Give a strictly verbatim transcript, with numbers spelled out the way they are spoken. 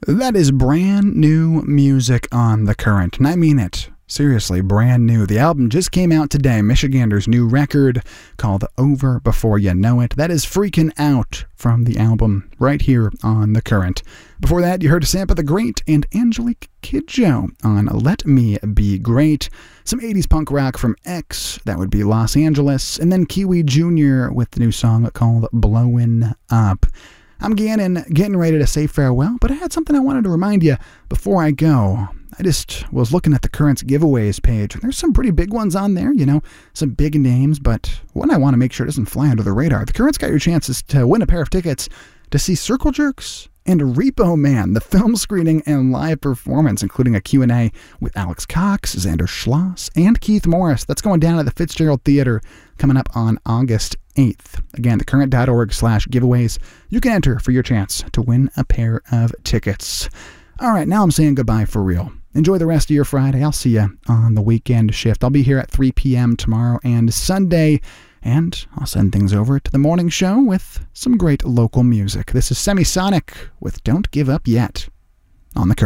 That is brand new music on The Current, and I mean it. Seriously, brand new. The album just came out today, Michigander's new record called Over Before You Know It. That is Freaking Out from the album right here on The Current. Before that, you heard Sampa the Great and Angelique Kidjo on Let Me Be Great. Some eighties punk rock from X, that would be Los Angeles, and then Kiwi Junior with the new song called Blowin' Up. I'm Gannon, getting ready to say farewell, but I had something I wanted to remind you before I go. I just was looking at the Current's giveaways page. There's some pretty big ones on there, you know, some big names, but one I want to make sure doesn't fly under the radar. The Current's got your chances to win a pair of tickets to see Circle Jerks and Repo Man, the film screening and live performance, including a Q and A with Alex Cox, Xander Schloss, and Keith Morris. That's going down at the Fitzgerald Theater coming up on August eighth. Again, thecurrent.org slash giveaways. You can enter for your chance to win a pair of tickets. All right, now I'm saying goodbye for real. Enjoy the rest of your Friday. I'll see you on the weekend shift. I'll be here at three p.m. tomorrow and Sunday, and I'll send things over to the morning show with some great local music. This is Semisonic with Don't Give Up Yet on the Current.